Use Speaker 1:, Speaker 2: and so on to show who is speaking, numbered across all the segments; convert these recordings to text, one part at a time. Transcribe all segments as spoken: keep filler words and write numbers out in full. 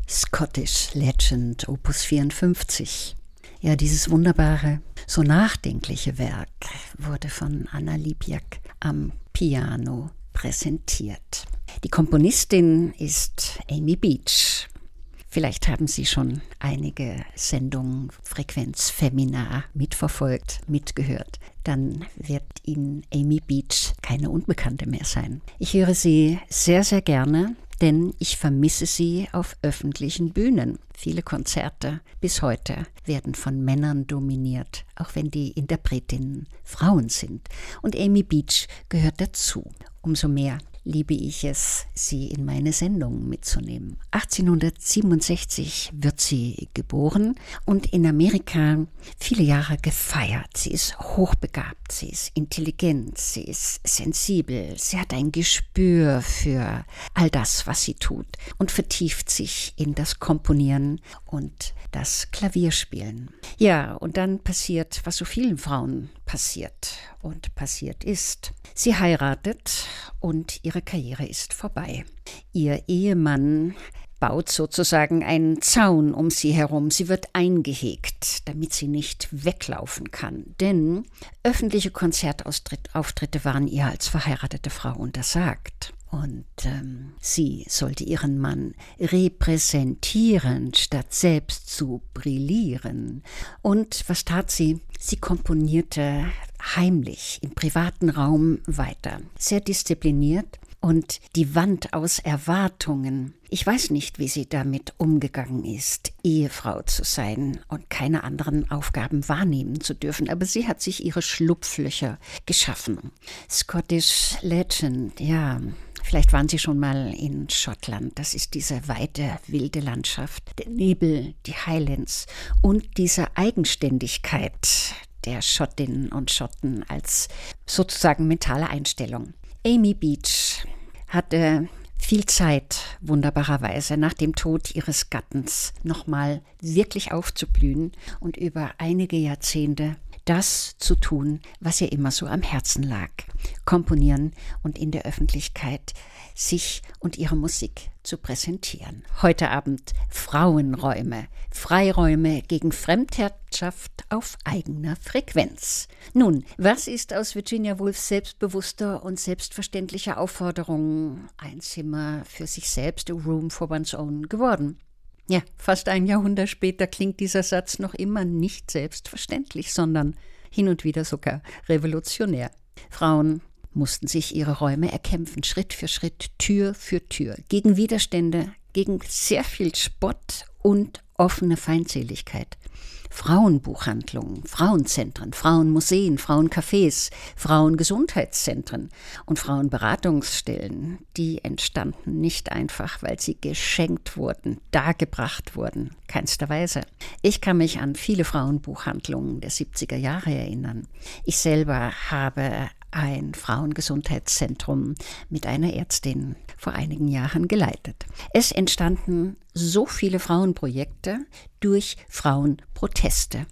Speaker 1: Scottish Legend, Opus vierundfünfzig. Ja, dieses wunderbare, so nachdenkliche Werk wurde von Anna Libjak am Piano präsentiert. Die Komponistin ist Amy Beach. Vielleicht haben Sie schon einige Sendungen Frequenz Femina mitverfolgt, mitgehört. Dann wird Ihnen Amy Beach keine Unbekannte mehr sein. Ich höre sie sehr, sehr gerne, denn ich vermisse sie auf öffentlichen Bühnen. Viele Konzerte bis heute werden von Männern dominiert, auch wenn die Interpretinnen Frauen sind. Und Amy Beach gehört dazu. Umso mehr liebe ich es, sie in meine Sendung mitzunehmen. achtzehnhundertsiebenundsechzig wird sie geboren und in Amerika viele Jahre gefeiert. Sie ist hochbegabt, sie ist intelligent, sie ist sensibel, sie hat ein Gespür für all das, was sie tut und vertieft sich in das Komponieren und das Klavierspielen. Ja, und dann passiert, was so vielen Frauen passiert und passiert ist. Sie heiratet und ihre Karriere ist vorbei. Ihr Ehemann baut sozusagen einen Zaun um sie herum. Sie wird eingehegt, damit sie nicht weglaufen kann. Denn öffentliche Konzertauftritte waren ihr als verheiratete Frau untersagt. Und ähm, sie sollte ihren Mann repräsentieren, statt selbst zu brillieren. Und was tat sie? Sie komponierte heimlich im privaten Raum weiter. Sehr diszipliniert. Und die Wand aus Erwartungen, ich weiß nicht, wie sie damit umgegangen ist, Ehefrau zu sein und keine anderen Aufgaben wahrnehmen zu dürfen. Aber sie hat sich ihre Schlupflöcher geschaffen. Scottish Legend, ja, vielleicht waren Sie schon mal in Schottland. Das ist diese weite, wilde Landschaft, der Nebel, die Highlands und diese Eigenständigkeit der Schottinnen und Schotten als sozusagen mentale Einstellung. Amy Beach hatte viel Zeit, wunderbarerweise, nach dem Tod ihres Gattens nochmal wirklich aufzublühen und über einige Jahrzehnte das zu tun, was ihr immer so am Herzen lag. Komponieren und in der Öffentlichkeit sich und ihre Musik zu präsentieren. Heute Abend Frauenräume, Freiräume gegen Fremdherrschaft auf eigener Frequenz. Nun, was ist aus Virginia Woolfs selbstbewusster und selbstverständlicher Aufforderung, ein Zimmer für sich selbst, a room for one's own, geworden? Ja, fast ein Jahrhundert später klingt dieser Satz noch immer nicht selbstverständlich, sondern hin und wieder sogar revolutionär. Frauen mussten sich ihre Räume erkämpfen, Schritt für Schritt, Tür für Tür, gegen Widerstände, gegen sehr viel Spott und offene Feindseligkeit. Frauenbuchhandlungen, Frauenzentren, Frauenmuseen, Frauencafés, Frauengesundheitszentren und Frauenberatungsstellen, die entstanden nicht einfach, weil sie geschenkt wurden, dargebracht wurden, keinster Weise. Ich kann mich an viele Frauenbuchhandlungen der siebziger Jahre erinnern. Ich selber habe ein Frauengesundheitszentrum mit einer Ärztin vor einigen Jahren geleitet. Es entstanden so viele Frauenprojekte durch Frauenproteste.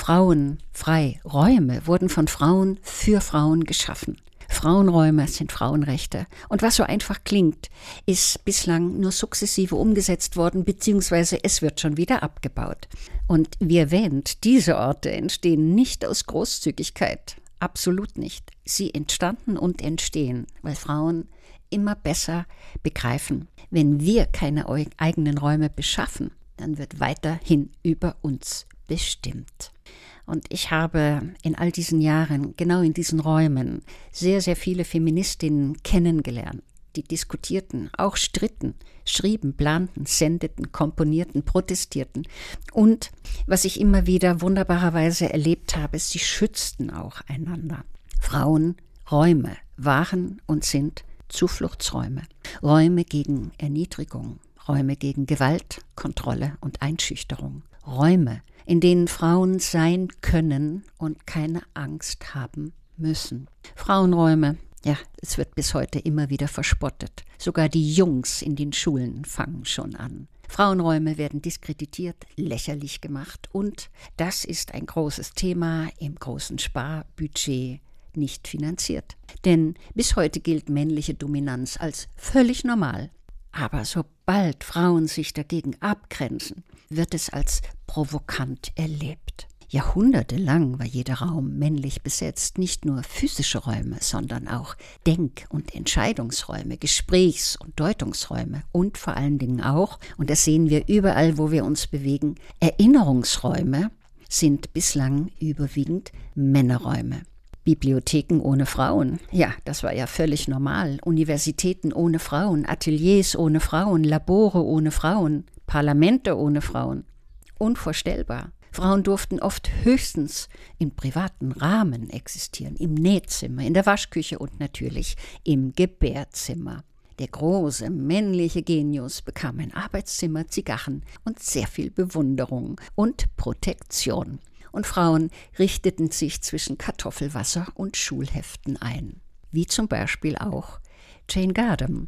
Speaker 1: Frauenfreiräume wurden von Frauen für Frauen geschaffen. Frauenräume sind Frauenrechte. Und was so einfach klingt, ist bislang nur sukzessive umgesetzt worden, beziehungsweise es wird schon wieder abgebaut. Und wie erwähnt, diese Orte entstehen nicht aus Großzügigkeit. Absolut nicht. Sie entstanden und entstehen, weil Frauen immer besser begreifen, wenn wir keine eigenen Räume beschaffen, dann wird weiterhin über uns bestimmt. Und ich habe in all diesen Jahren, genau in diesen Räumen, sehr, sehr viele Feministinnen kennengelernt, die diskutierten, auch stritten, schrieben, planten, sendeten, komponierten, protestierten. Und was ich immer wieder wunderbarerweise erlebt habe, sie schützten auch einander. Frauenräume waren und sind Zufluchtsräume, Räume gegen Erniedrigung, Räume gegen Gewalt, Kontrolle und Einschüchterung, Räume, in denen Frauen sein können und keine Angst haben müssen. Frauenräume, ja, es wird bis heute immer wieder verspottet. Sogar die Jungs in den Schulen fangen schon an. Frauenräume werden diskreditiert, lächerlich gemacht und das ist ein großes Thema im großen Sparbudget nicht finanziert. Denn bis heute gilt männliche Dominanz als völlig normal. Aber sobald Frauen sich dagegen abgrenzen, wird es als provokant erlebt. Jahrhundertelang war jeder Raum männlich besetzt, nicht nur physische Räume, sondern auch Denk- und Entscheidungsräume, Gesprächs- und Deutungsräume und vor allen Dingen auch, und das sehen wir überall, wo wir uns bewegen, Erinnerungsräume sind bislang überwiegend Männerräume. Bibliotheken ohne Frauen, ja, das war ja völlig normal. Universitäten ohne Frauen, Ateliers ohne Frauen, Labore ohne Frauen, Parlamente ohne Frauen. Unvorstellbar. Frauen durften oft höchstens in privaten Rahmen existieren, im Nähzimmer, in der Waschküche und natürlich im Gebärzimmer. Der große männliche Genius bekam ein Arbeitszimmer, Zigarren und sehr viel Bewunderung und Protektion. Und Frauen richteten sich zwischen Kartoffelwasser und Schulheften ein. Wie zum Beispiel auch Jane Gardam.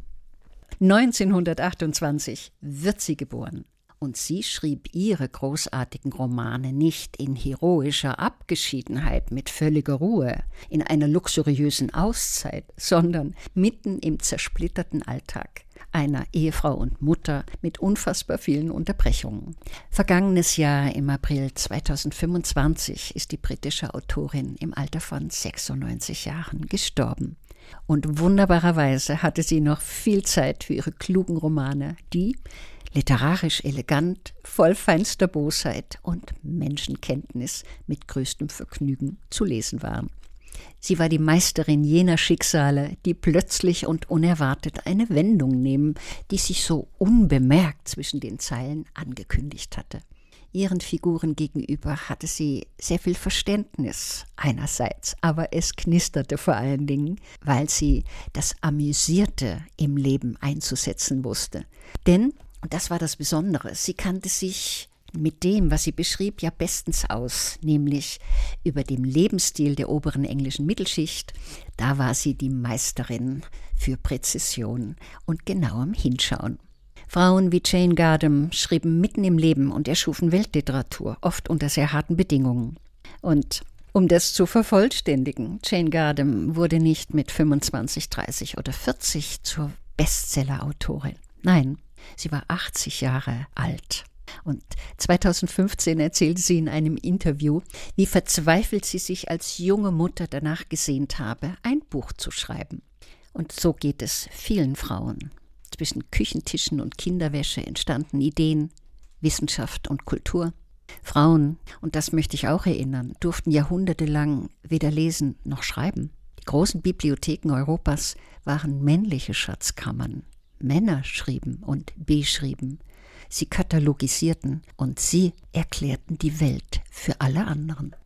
Speaker 1: neunzehnhundertachtundzwanzig wird sie geboren. Und sie schrieb ihre großartigen Romane nicht in heroischer Abgeschiedenheit mit völliger Ruhe, in einer luxuriösen Auszeit, sondern mitten im zersplitterten Alltag einer Ehefrau und Mutter mit unfassbar vielen Unterbrechungen. Vergangenes Jahr im April zweitausendfünfundzwanzig ist die britische Autorin im Alter von sechsundneunzig Jahren gestorben. Und wunderbarerweise hatte sie noch viel Zeit für ihre klugen Romane, die literarisch elegant, voll feinster Bosheit und Menschenkenntnis mit größtem Vergnügen zu lesen waren. Sie war die Meisterin jener Schicksale, die plötzlich und unerwartet eine Wendung nehmen, die sich so unbemerkt zwischen den Zeilen angekündigt hatte. Ihren Figuren gegenüber hatte sie sehr viel Verständnis einerseits, aber es knisterte vor allen Dingen, weil sie das Amüsierte im Leben einzusetzen wusste. Denn, und das war das Besondere, sie kannte sich mit dem, was sie beschrieb, ja bestens aus, nämlich über dem Lebensstil der oberen englischen Mittelschicht. Da war sie die Meisterin für Präzision und genauem Hinschauen. Frauen wie Jane Gardam schrieben mitten im Leben und erschufen Weltliteratur, oft unter sehr harten Bedingungen. Und um das zu vervollständigen, Jane Gardam wurde nicht mit fünfundzwanzig, dreißig oder vierzig zur Bestseller-Autorin. Nein, sie war achtzig Jahre alt. Und zweitausendfünfzehn erzählte sie in einem Interview, wie verzweifelt sie sich als junge Mutter danach gesehnt habe, ein Buch zu schreiben. Und so geht es vielen Frauen. Zwischen Küchentischen und Kinderwäsche entstanden Ideen, Wissenschaft und Kultur. Frauen, und das möchte ich auch erinnern, durften jahrhundertelang weder lesen noch schreiben. Die großen Bibliotheken Europas waren männliche Schatzkammern. Männer schrieben und beschrieben. Sie katalogisierten und sie erklärten die Welt für alle anderen.